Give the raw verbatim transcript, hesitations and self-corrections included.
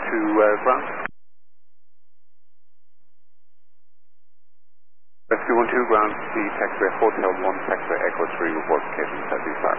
two uh, ground. Rescue one two ground, the taxiway Hotel one, taxiway Echo three, report location southeast